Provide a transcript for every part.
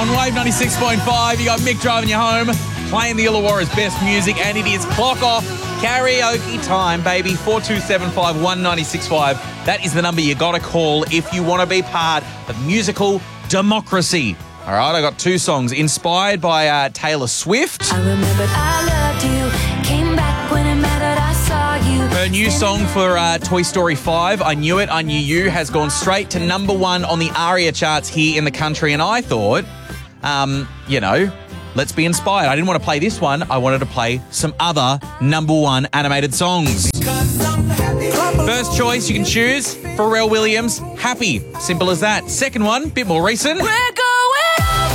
Wave 96.5. You got Mick driving you home, playing the Illawarra's best music, and it is clock off karaoke time, baby. 4275 1965. That is the number you got to call if you want to be part of musical democracy. All right, I got two songs inspired by Taylor Swift. I remembered I loved you, came back when it mattered, I saw you. Her new song for Toy Story 5, I Knew It, I Knew You, has gone straight to number one on the ARIA charts here in the country. And I thought, let's be inspired. I didn't want to play this one. I wanted to play some other number one animated songs. First choice you can choose, Pharrell Williams, Happy. Simple as that. Second one, bit more recent. We're going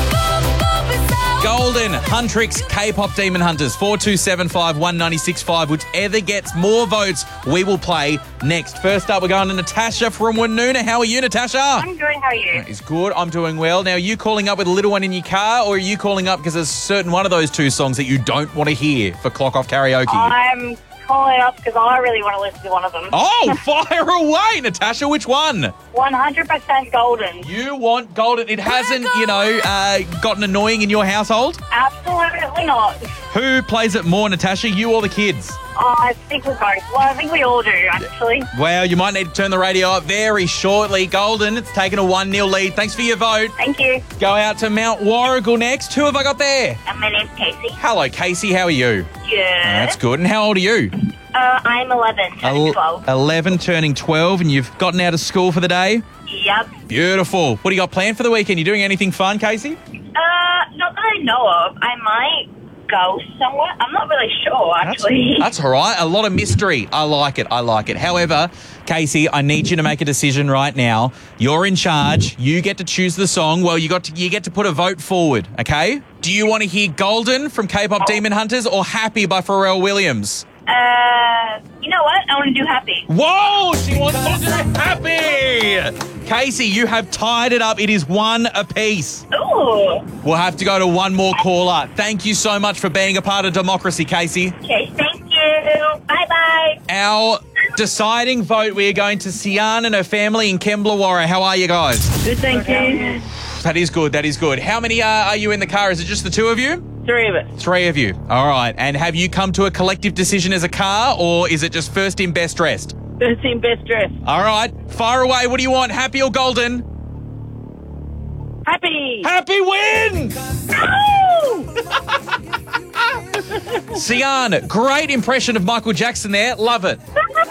up, it's out. Golden, Huntrix, K-pop Demon Hunters, 4275 1965. Whichever gets more votes, we will play next. First up, we're going to Natasha from Woonona. How are you, Natasha? I'm good. How are you? That is good. I'm doing well. Now, are you calling up with a little one in your car, or are you calling up because there's a certain one of those two songs that you don't want to hear for Clock Off Karaoke? I'm calling up because I really want to listen to one of them. Oh, fire away, Natasha. Which one? 100% Golden. You want Golden. It hasn't, gotten annoying in your household? Absolutely not. Who plays it more, Natasha, you or the kids? I think we both. Well, I think we all do, actually. Well, you might need to turn the radio up very shortly. Golden, it's taken a 1-0 lead. Thanks for your vote. Thank you. Go out to Mount Warrigal next. Who have I got there? My name's Casey. Hello, Casey. How are you? Good. That's good. And how old are you? I'm 11, turning 12. 11, turning 12, and you've gotten out of school for the day? Yep. Beautiful. What do you got planned for the weekend? You doing anything fun, Casey? Not that I know of. I might go somewhere. I'm not really sure, actually. That's all right. A lot of mystery. I like it. However, Casey, I need you to make a decision right now. You're in charge. You get to choose the song. Well, you get to put a vote forward, okay? Do you want to hear Golden from K-pop Demon Hunters or Happy by Pharrell Williams? You know what? I want to do Happy. Whoa! She wants to do Happy! Casey, you have tied it up. It is one apiece. Ooh. We'll have to go to one more caller. Thank you so much for being a part of democracy, Casey. Okay, thank you. Bye-bye. Our deciding vote, we are going to Sian and her family in Kemblawarra. How are you guys? Good, thank you. That is good. How many are you in the car? Is it just the two of you? 3 of us. 3 of you. All right. And have you come to a collective decision as a car, or is it just first in, best dressed? First in, best dressed. All right. Fire away. What do you want? Happy or Golden? Happy. Happy win! Sian, great impression of Michael Jackson there. Love it.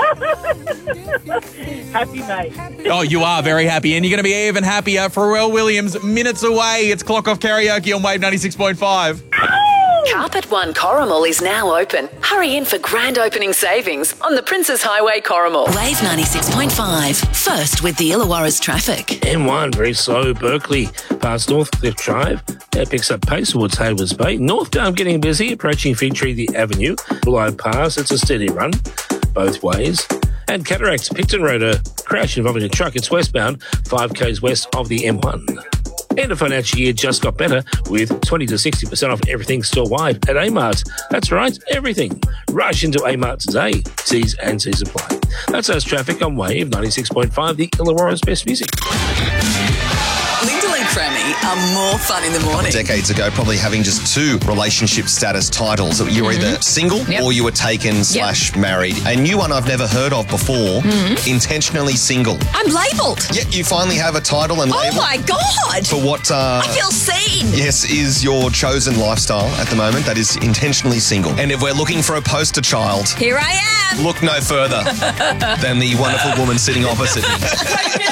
Happy, mate. Oh, you are very happy, and you're going to be even happier. Pharrell Williams, minutes away. It's Clock Off Karaoke on Wave 96.5. Carpet One Corrimal is now open. Hurry in for grand opening savings on the Princes Highway Corrimal. Wave 96.5. First with the Illawarra's traffic. M1 very slow. Berkeley past Northcliffe Drive. It picks up pace towards Haywards Bay. Northdown getting busy, approaching Fig Tree Avenue. Below pass, it's a steady run both ways. And Cataracts, Picton Road, a crash involving a truck. It's westbound, 5 k's west of the M1. End of financial year just got better with 20 to 60% off everything store-wide at A-Mart. That's right, everything. Rush into A-Mart today. T's and C's apply. That's us traffic on Wave 96.5, the Illawarra's best music. Lyndall and Crammy are more fun in the morning. Decades ago, probably having just 2 relationship status titles. You were either single or you were taken / married. A new one I've never heard of before, intentionally single. I'm labelled. Yet you finally have a title and label. Oh my God. For what I feel seen. yes, is your chosen lifestyle at the moment. That is intentionally single. And if we're looking for a poster child, Here I am. look no further than the wonderful woman sitting opposite me.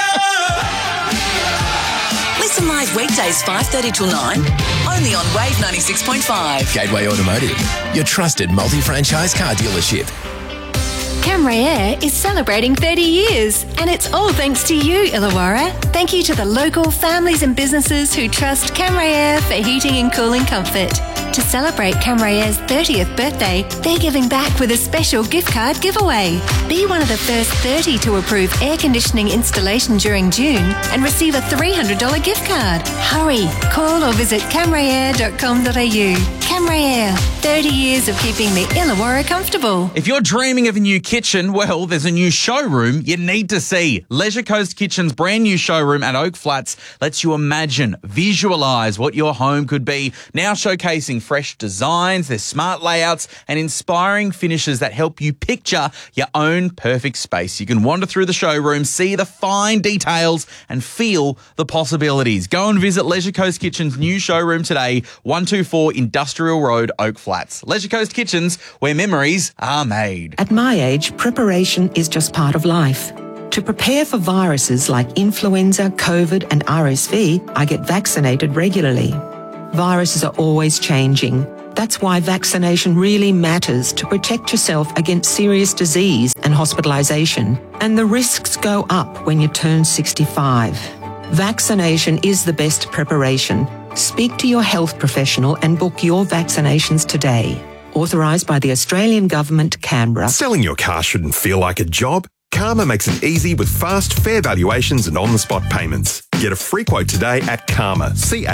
Listen live weekdays 5:30 till 9, only on Wave 96.5. Gateway Automotive, your trusted multi-franchise car dealership. Camry Air is celebrating 30 years, and it's all thanks to you, Illawarra. Thank you to the local families and businesses who trust Camry Air for heating and cooling comfort. To celebrate Camry Air's 30th birthday, they're giving back with a special gift card giveaway. Be one of the first 30 to approve air conditioning installation during June and receive a $300 gift card. Hurry, call or visit camryair.com.au. Camry Air, 30 years of keeping the Illawarra comfortable. If you're dreaming of a new kitchen, well, there's a new showroom you need to see. Leisure Coast Kitchen's brand new showroom at Oak Flats lets you imagine, visualise what your home could be. Now showcasing fresh designs, their smart layouts and inspiring finishes that help you picture your own perfect space. You can wander through the showroom, see the fine details and feel the possibilities. Go and visit Leisure Coast Kitchen's new showroom today, 124 Industrial Road, Oak Flats. Leisure Coast Kitchens, where memories are made. At my age, preparation is just part of life. To prepare for viruses like influenza, COVID and RSV, I get vaccinated regularly. Viruses are always changing. That's why vaccination really matters to protect yourself against serious disease and hospitalisation. And the risks go up when you turn 65. Vaccination is the best preparation. Speak to your health professional and book your vaccinations today. Authorised by the Australian Government, Canberra. Selling your car shouldn't feel like a job. Karma makes it easy with fast, fair valuations and on-the-spot payments. Get a free quote today at karma,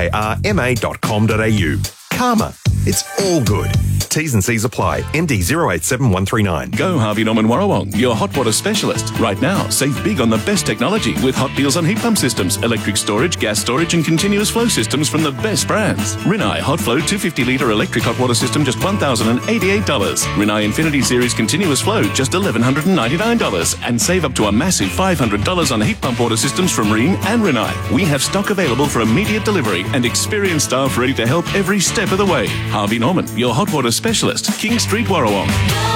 CARMA.com.au. Karma. It's all good. T's and C's apply. ND 087139. Go Harvey Norman Warrawong, your hot water specialist. Right now, save big on the best technology with hot deals on heat pump systems, electric storage, gas storage and continuous flow systems from the best brands. Rinnai Hot Flow 250-litre electric hot water system just $1,088. Rinnai Infinity Series continuous flow just $1,199. And save up to a massive $500 on heat pump water systems from Rheem and Rinnai. We have stock available for immediate delivery and experienced staff ready to help every step of the way. Harvey Norman, your hot water specialist, King Street, Warrawong.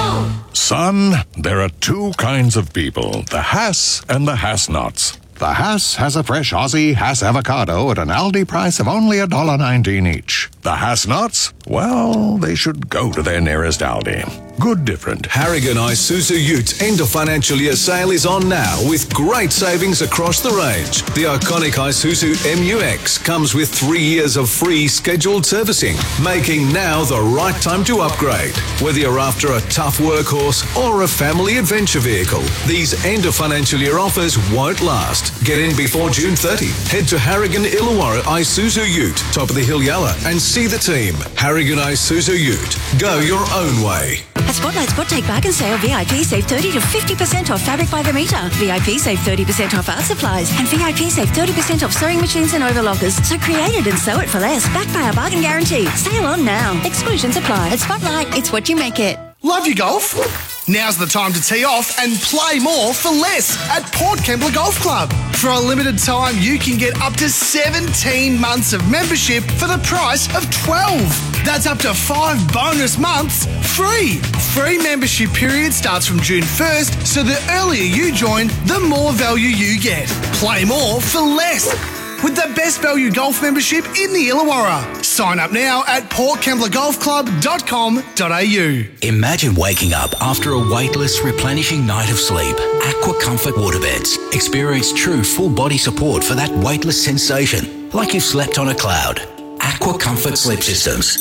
Son, there are two kinds of people, the Hass and the Hass-Nots. The Hass has a fresh Aussie Hass avocado at an Aldi price of only $1.19 each. The Hass-Nots, well, they should go to their nearest Aldi. Good different. Harrigan Isuzu Ute end of financial year sale is on now with great savings across the range. The iconic Isuzu MU-X comes with 3 years of free scheduled servicing, making now the right time to upgrade. Whether you're after a tough workhorse or a family adventure vehicle, these end of financial year offers won't last. Get in before June 30. Head to Harrigan Illawarra Isuzu Ute, top of the hill Yalla, and see the team. Harrigan Isuzu Ute. Go your own way. At Spotlight Spot Take Bargain Sale, VIP save 30 to 50% off fabric by the metre. VIP save 30% off art supplies. And VIP save 30% off sewing machines and overlockers. So create it and sew it for less. Backed by our bargain guarantee. Sale on now. Exclusions apply. At Spotlight, it's what you make it. Love your golf? Now's the time to tee off and play more for less at Port Kembla Golf Club. For a limited time, you can get up to 17 months of membership for the price of 12. That's up to 5 bonus months free. Free membership period starts from June 1st, so the earlier you join, the more value you get. Play more for less with the best value golf membership in the Illawarra. Sign up now at portkembлагolfclub.com.au. Imagine waking up after a weightless, replenishing night of sleep. Aqua Comfort waterbeds. Experience true full body support for that weightless sensation, like you've slept on a cloud. Aqua Comfort Sleep Systems.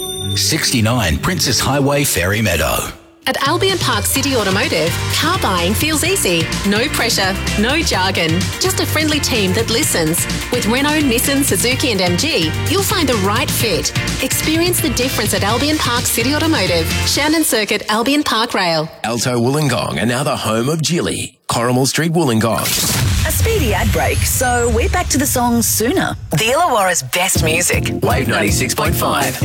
69 Princess Highway, Fairy Meadow. At Albion Park City Automotive, car buying feels easy. No pressure, no jargon, just a friendly team that listens. With Renault, Nissan, Suzuki and MG, you'll find the right fit. Experience the difference at Albion Park City Automotive, Shannon Circuit, Albion Park Rail. Alto Wollongong are now the home of Jilly. Corrimal Street, Wollongong. A speedy ad break, so we're back to the song sooner. The Illawarra's best music. Wave 96.5.